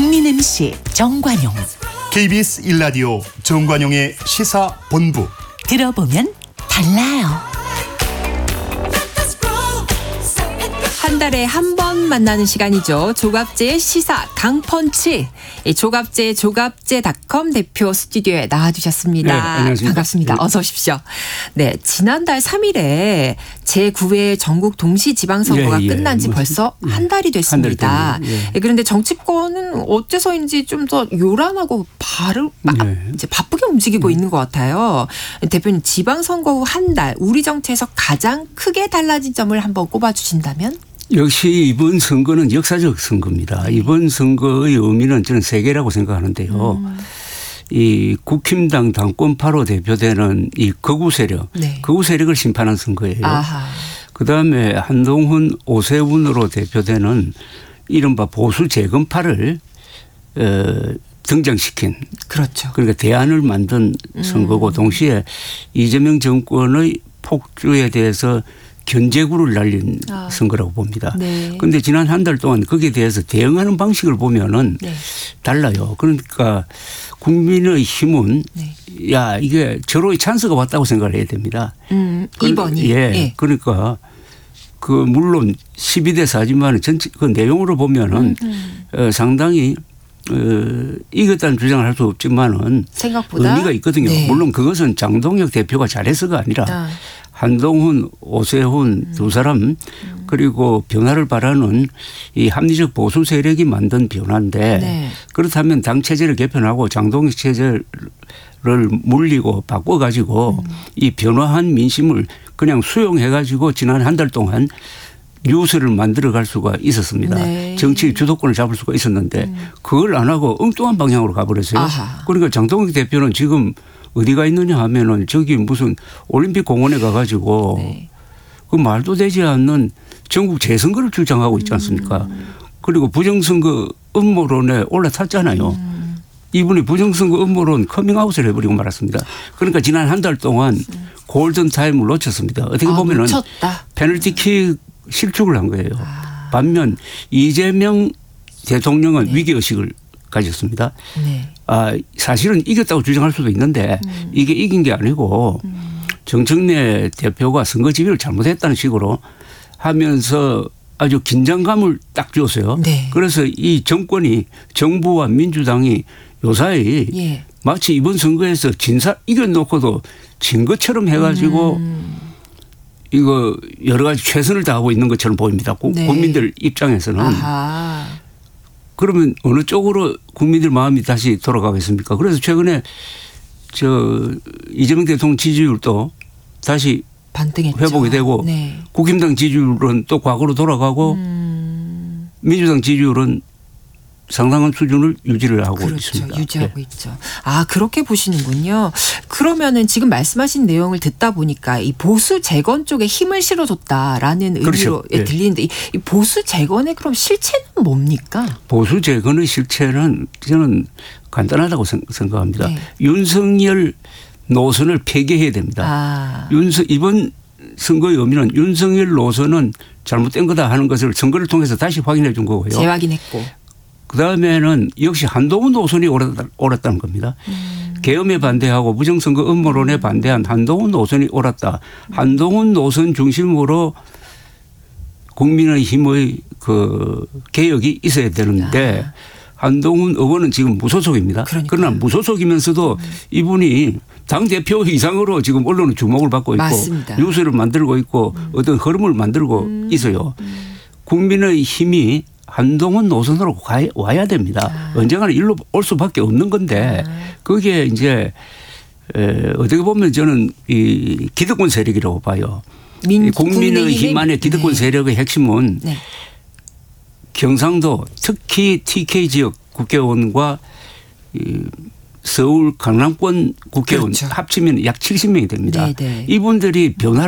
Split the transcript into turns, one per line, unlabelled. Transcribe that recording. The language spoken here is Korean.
국민 MC 정관용.
KBS 1라디오 정관용의 시사본부.
들어보면 달라요.
한 달에 한 번 만나는 시간이죠. 조갑제의 시사 강펀치. 조갑제닷컴 대표 스튜디오에 나와주셨습니다.
네, 안녕하십니까.
반갑습니다. 어서 오십시오. 네, 지난달 3일에 제9회 전국 동시지방선거가 끝난 지 벌써 한 달이 됐습니다. 그런데 정치권은 어째서인지 좀 더 요란하고 이제 바쁘게 움직이고 있는 것 같아요. 대표님, 지방선거 후 한 달 우리 정치에서 가장 크게 달라진 점을 한번 꼽아주신다면?
역시 이번 선거는 역사적 선거입니다. 이번 선거의 의미는 저는 세 개라고 생각하는데요. 이 국힘당 당권파로 대표되는 이 극우 세력, 극우 세력을 심판한 선거예요. 그다음에 한동훈, 오세훈으로 대표되는 이른바 보수 재건파를 등장시킨.
그렇죠.
그러니까 대안을 만든 선거고 동시에 이재명 정권의 폭주에 대해서 견제구를 날린 선거라고 봅니다. 그런데 지난 한 달 동안 거기에 대해서 대응하는 방식을 보면은 달라요. 그러니까 국민의 힘은 야, 이게 절호의 찬스가 왔다고 생각을 해야 됩니다.
이번이.
예. 그러니까 그 물론 12대 4지만 전체 그 내용으로 보면은 상당히 이겼다는 주장을 할 수 없지만은
생각보다
의미가 있거든요. 물론 그것은 장동혁 대표가 잘해서가 아니라 한동훈, 오세훈 두 사람 그리고 변화를 바라는 이 합리적 보수 세력이 만든 변화인데 그렇다면 당 체제를 개편하고 장동혁 체제를 물리고 바꿔가지고 이 변화한 민심을 그냥 수용해가지고 지난 한 달 동안 뉴스를 만들어갈 수가 있었습니다. 정치 주도권을 잡을 수가 있었는데 그걸 안 하고 엉뚱한 방향으로 가버렸어요. 그러니까 장동혁 대표는 지금 어디가 있느냐 하면은 저기 무슨 올림픽 공원에 가가지고 그 말도 되지 않는 전국 재선거를 주장하고 있지 않습니까? 그리고 부정선거 음모론에 올라탔잖아요. 이분이 부정선거 음모론 커밍아웃을 해버리고 말았습니다. 그러니까 지난 한 달 동안 골든타임을 놓쳤습니다. 어떻게 보면은 페널티킥 실축을 한 거예요. 반면 이재명 대통령은 위기의식을 가졌습니다. 사실은 이겼다고 주장할 수도 있는데 이게 이긴 게 아니고 정청래 대표가 선거 지휘를 잘못했다는 식으로 하면서 아주 긴장감을 딱 주었어요. 그래서 이 정권이 정부와 민주당이 요사이 마치 이번 선거에서 이겨놓고도 진 것처럼 해가지고 이거 여러 가지 최선을 다하고 있는 것처럼 보입니다. 국민들 입장에서는. 그러면 어느 쪽으로 국민들 마음이 다시 돌아가겠습니까? 그래서 최근에 이재명 대통령 지지율도 다시 반등했죠. 회복이 되고 국힘당 지지율은 또 과거로 돌아가고 민주당 지지율은 상당한 수준을 유지를 하고 있습니다.
유지하고 있죠. 그렇게 보시는군요. 그러면은 지금 말씀하신 내용을 듣다 보니까 이 보수 재건 쪽에 힘을 실어줬다라는 의미로 들리는데 이 보수 재건의 그럼 실체는 뭡니까?
보수 재건의 실체는 저는 간단하다고 생각합니다. 윤석열 노선을 폐기해야 됩니다. 이번 선거의 의미는 윤석열 노선은 잘못된 거다 하는 것을 선거를 통해서 다시 확인해 준 거고요.
재확인했고.
그다음에는 역시 한동훈 노선이 옳았다는 겁니다. 계엄에 반대하고 부정선거 음모론에 반대한 한동훈 노선이 옳았다. 한동훈 노선 중심으로 국민의힘의 그 개혁이 있어야 되는데 한동훈 의원은 지금 무소속입니다. 그러나 무소속이면서도 이분이 당대표 이상으로 지금 언론의 주목을 받고 있고 뉴스를 만들고 있고 어떤 흐름을 만들고 있어요. 국민의힘이 한동훈 노선으로 와야 됩니다. 언젠가는 일로 올 수밖에 없는 건데 그게 이제 어떻게 보면 저는 이 기득권 세력이라고 봐요. 국민의힘 안의 기득권 세력의 핵심은 경상도 특히 TK 지역 국회의원과 서울 강남권 국회의원 합치면 약 70명이 됩니다. 이분들이 변화를